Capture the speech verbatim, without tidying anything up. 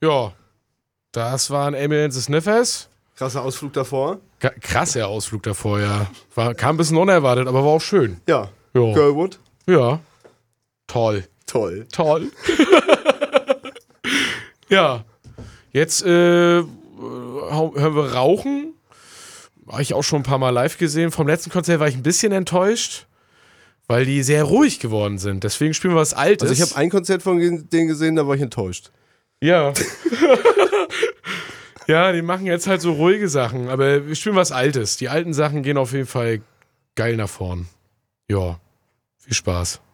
Ja, das waren Emil and the Sniffers. Krasser Ausflug davor. K- krasser Ausflug davor, ja. War, kam ein bisschen unerwartet, aber war auch schön. Ja. Ja. Girlwood. Ja. Toll. Toll. Toll. Ja. Jetzt äh, hören wir Rauchen. Habe ich auch schon ein paar Mal live gesehen. Vom letzten Konzert war ich ein bisschen enttäuscht, weil die sehr ruhig geworden sind. Deswegen spielen wir was Altes. Also ich habe ein Konzert von denen gesehen, da war ich enttäuscht. Ja. Ja, die machen jetzt halt so ruhige Sachen, aber wir spielen was Altes. Die alten Sachen gehen auf jeden Fall geil nach vorn. Ja, viel Spaß.